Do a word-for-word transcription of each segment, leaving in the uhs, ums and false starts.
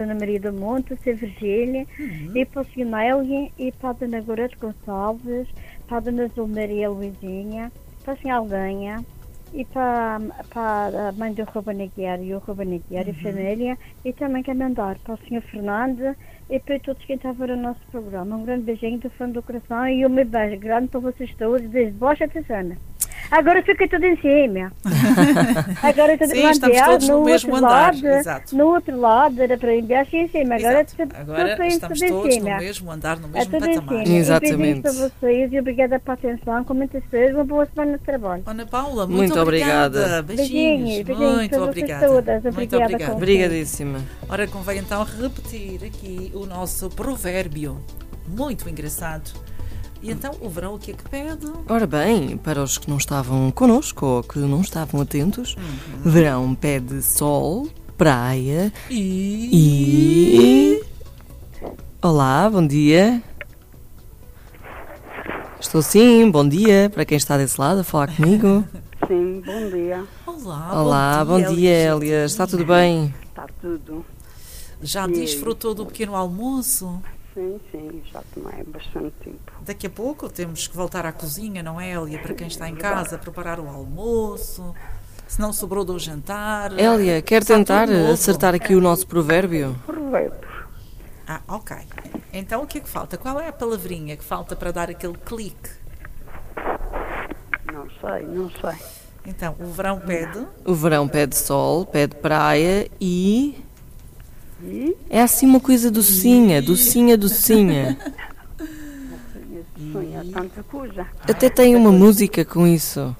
Ana Maria do Monte, a Sra. Virgília, uhum. e para o senhor Nélio, e para a Dona Gorete Gonçalves, para a Dona Zulmaria Luizinha, para a senhora Aldanha, e para, para a mãe do Ruben Aguiar e o Ruben Aguiar uhum. e a família, e também quero mandar para o senhor Fernando e para todos quem está a ver o nosso programa. Um grande beijinho do fundo do coração e um beijo grande para vocês todos, desde Bocha até Sana. Agora fica tudo em cima. Agora tudo sim, estamos todos no, no mesmo andar. Lado, exato. No outro lado era para enviar em cima. Agora, tudo, Agora tudo estamos tudo todos em cima. no mesmo andar, no mesmo é patamar. Exatamente. Para vocês e obrigada pela atenção. Com muitas coisas, uma boa semana de trabalho. Ana Paula, muito, muito obrigada. obrigada. Beijinhos. Beijinhos, beijinhos muito obrigada. Todas. Muito obrigada. obrigada. Obrigadíssima. Ora, convém então repetir aqui o nosso provérbio. Muito engraçado. E então, o verão o que é que pede? Ora bem, para os que não estavam connosco ou que não estavam atentos, uhum. verão pede sol, praia e... e... Olá, bom dia. Estou sim, bom dia para quem está desse lado a falar comigo. Sim, bom dia. Olá, Olá, bom dia, bom dia Elia. Está tudo bem? Está tudo. Já e desfrutou do pequeno almoço? Sim, sim, já tomei bastante tempo. Daqui a pouco temos que voltar à cozinha, não é, Elia? Para quem está em casa, preparar o almoço, se não sobrou do jantar. Elia, quer tentar acertar aqui é. o nosso provérbio? Provérbio. Ah, ok. Então o que é que falta? Qual é a palavrinha que falta para dar aquele clique? Não sei, não sei. Então, o verão pede? O verão pede sol, pede praia e... E? É assim uma coisa docinha, e... docinha, docinha. Docinha, tanta coisa. Até tem uma música com isso.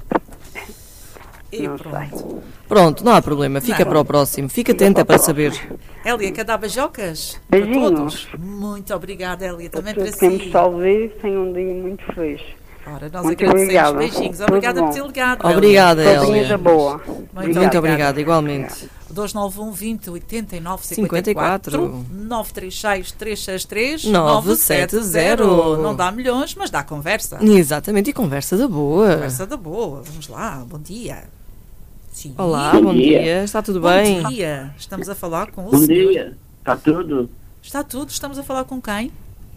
E não pronto. Sei. Pronto, não há problema, fica não. para o próximo. Fica atenta para saber. Elia, quer dar beijocas? Beijinhos. Para todos? Muito obrigada, Elia, também para si. Quem me salve tem um dia muito feliz. Ora, nós muito agradecemos. Obrigada. Beijinhos. Obrigada por ter ligado. Obrigada, Elia. Elia. Boa. Muito, muito obrigada, obrigada igualmente. dois nove um, vinte, oitenta e nove, cinquenta e quatro, nove três seis, três seis três, nove sete zero. Não dá milhões, mas dá conversa. Exatamente, e conversa da boa. Conversa da boa. Vamos lá, bom dia. Sim. Olá, bom, bom dia. dia. Está tudo bom bem? Bom dia. Estamos a falar com o bom senhor. Bom dia. Está tudo? Está tudo. Estamos a falar com quem?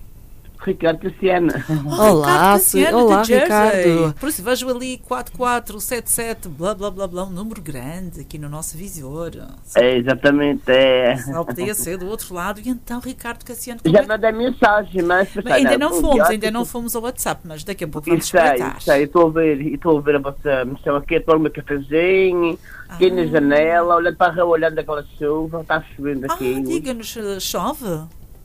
Ricardo Cassiana. Oh, olá, Ricardo Cassiana, olá de Jersey. Ricardo. Por isso vejo ali quatro quatro sete sete, blá blá blá blá, um número grande aqui no nosso visor. Só, é, exatamente, é. Só podia ser do outro lado. E então, Ricardo Cassiano... Já é? mandei mensagem, mas... mas ainda não, não fomos, ainda não fomos ao WhatsApp, mas daqui a pouco vamos sei, espreitar. Sei, estou a ver, estou a ver a vossa missão aqui, estou a tomar um cafezinho, aqui ah. na janela, olhando para a rua, olhando aquela chuva, está chovendo aqui. Ah, diga-nos, chove?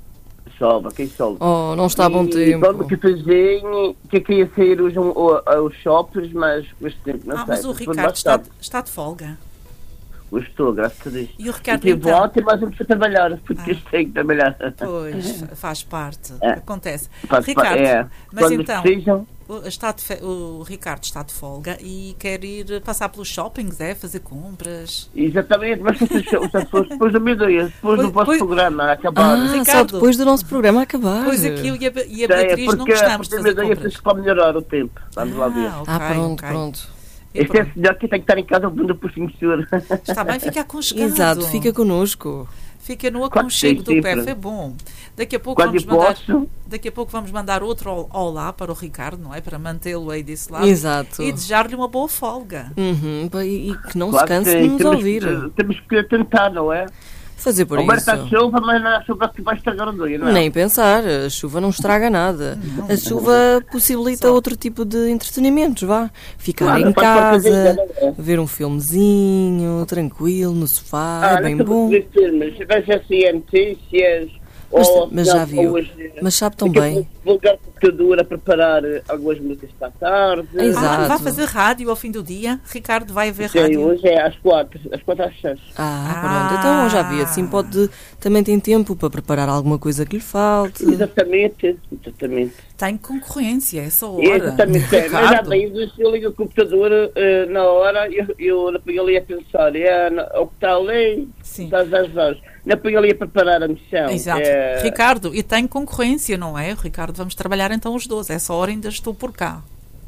Chove, aqui chove. Oh, não está a bom e, tempo. Tomo um cafezinho, que eu queria sair hoje um, aos shoppings, mas este tempo não ah, sei. Mas o Ricardo está, está de folga. Hoje estou, graças a Deus. E o Ricardo e então? volta, mas eu preciso trabalhar, porque ah. tenho que trabalhar. Pois, faz parte, é. acontece. Faz Ricardo, é. mas Quando então, precisam, está de fe... o Ricardo está de folga e quer ir passar pelos shoppings, é? Fazer compras. Exatamente, mas depois do meio-dia, depois pois, do vosso pois... programa a acabar. Ah, Ricardo, só depois do nosso programa a acabar. Pois aqui eu e a, e a Sei, Beatriz porque, não gostamos de fazer compras. Porque para melhorar o tempo, vamos ah, lá ver. Okay, ah, pronto, okay. pronto. Este é o senhor que tem que estar em casa ouvindo por cima senhor. Está bem, fica aconchegado. Exato, fica connosco. Fica no aconchego do P F, é bom. Daqui a pouco, vamos mandar, daqui a pouco vamos mandar outro olá para o Ricardo, não é? Para mantê-lo aí desse lado. Exato. E desejar-lhe uma boa folga. Uhum, e, e que não claro se canse que, de nos temos, ouvir. Temos que tentar, não é? Fazer por Agora isso. está chuva, mas não é a chuva que vai estragar o dia, não é? Nem pensar, a chuva não estraga nada. Não, a chuva possibilita só. outro tipo de entretenimentos, vá. Ficar claro, em casa, fazer, ver um filmezinho, tranquilo, no sofá, ah, é bem não bom. Filmes, veja assim notícias. Mas, ou, mas não, já viu, hoje, mas sabe tão bem. Vou ligar o computador a preparar algumas músicas para a tarde. Exato. Ah, vai fazer rádio ao fim do dia? Ricardo vai ver Sim, rádio? hoje é às quatro, às quatro às seis. Ah, Ah. pronto, então já vi, assim pode, também tem tempo para preparar alguma coisa que lhe falte. Exatamente, exatamente. Está em concorrência essa hora. Exatamente, é, mas já Ricardo. bem, eu ligo o computador uh, na hora, eu, eu não peguei ali a pensar, é, o que está ali, Sim. está às horas. Não peguei ali a preparar a missão. Exato. É... Ricardo, e tem concorrência, não é? Ricardo, vamos trabalhar então os doze. Essa hora ainda estou por cá.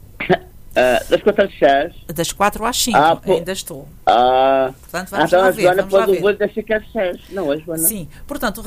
Uh, das quatro às seis? Das quatro às cinco, Ah, pô. ainda estou. Ah, Portanto, vamos então lá a ver. Joana Vamos lá pode ver. vou deixar que às seis. Não, a Joana. Sim, portanto,